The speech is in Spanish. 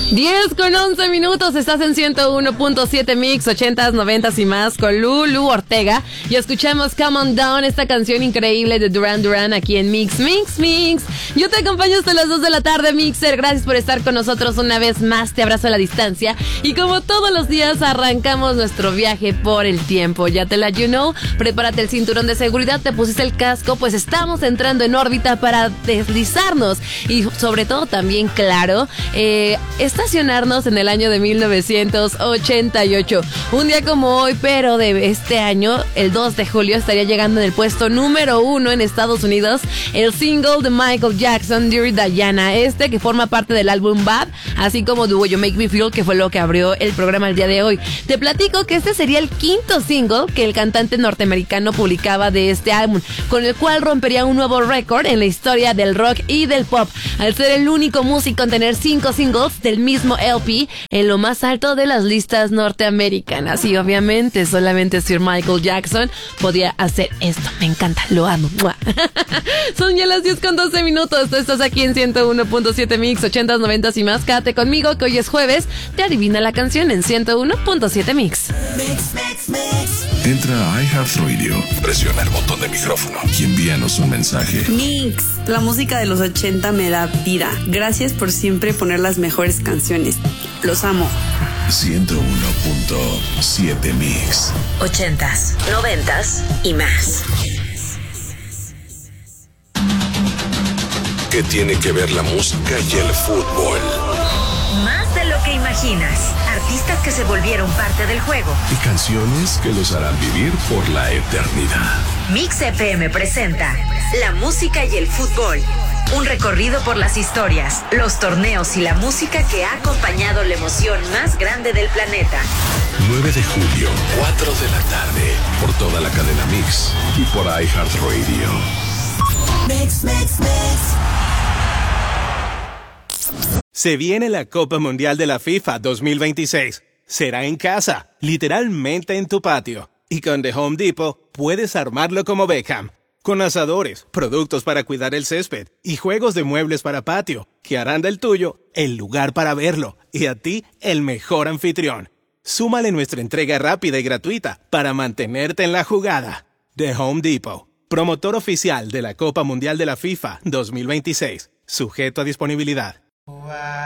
10:11, estás en 101.7 Mix, 80s, 90s y más con Lulu Ortega. Y escuchamos Come On Down, esta canción increíble de Duran Duran aquí en Mix. Yo te acompaño hasta las 2 de la tarde, Mixer. Gracias por estar con nosotros una vez más. Te abrazo a la distancia. Y como todos los días, arrancamos nuestro viaje por el tiempo. Ya te la prepárate el cinturón de seguridad, te pusiste el casco, pues estamos entrando en órbita para deslizarnos. Y sobre todo también, claro, estacionarnos en el año de 1988. Un día como hoy, pero de este año, el 2 de julio, estaría llegando en el puesto número 1 en Estados Unidos el single de Michael Jackson, Dear Diana, que forma parte del álbum Bad, así como Do You Make Me Feel, que fue lo que abrió el programa el día de hoy. Te platico que este sería el quinto single que el cantante norteamericano publicaba de este álbum, con el cual rompería un nuevo récord en la historia del rock y del pop, al ser el único músico en tener 5 singles del mismo LP en lo más alto de las listas norteamericanas. Y obviamente solamente Sir Michael Jackson podía hacer esto. Me encanta, lo amo. Son ya las 10:12. Tú estás aquí en 101.7 Mix, 80s, 90s y más. Quédate conmigo que hoy es jueves. Te adivina la canción en 101.7 Mix. Entra a iHeartRadio, presiona el botón de micrófono y envíanos un mensaje. Mix, la música de los 80 me da vida. Gracias por siempre poner las mejores canciones. Los amo. 101.7 Mix. 80s, 90s y más. ¿Qué tiene que ver la música y el fútbol? Más de lo que imaginas. Artistas que se volvieron parte del juego. Y canciones que los harán vivir por la eternidad. Mix FM presenta La música y el fútbol. Un recorrido por las historias, los torneos y la música que ha acompañado la emoción más grande del planeta. 9 de julio, 4 de la tarde, por toda la cadena Mix y por iHeartRadio. Mix. Se viene la Copa Mundial de la FIFA 2026. Será en casa, literalmente en tu patio. Y con The Home Depot puedes armarlo como Beckham. Con asadores, productos para cuidar el césped y juegos de muebles para patio, que harán del tuyo el lugar para verlo y a ti el mejor anfitrión. Súmale nuestra entrega rápida y gratuita para mantenerte en la jugada. The Home Depot, promotor oficial de la Copa Mundial de la FIFA 2026. Sujeto a disponibilidad.